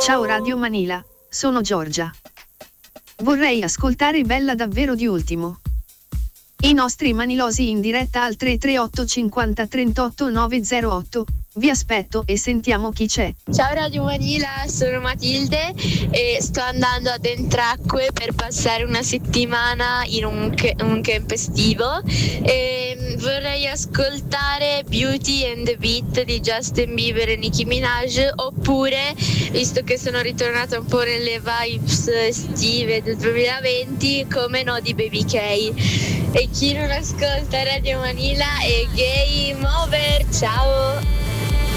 Ciao Radio Manila, sono Giorgia. Vorrei ascoltare Bella davvero di ultimo. I nostri manilosi in diretta al 338 50 38 908. Vi aspetto e sentiamo chi c'è. Ciao Radio Manila, sono Matilde e sto andando ad Entracque per passare una settimana in un camp estivo e vorrei ascoltare Beauty and the Beat di Justin Bieber e Nicki Minaj, oppure, visto che sono ritornata un po' nelle vibes estive del 2020, come no, di Baby K. E chi non ascolta Radio Manila è Game Over, ciao!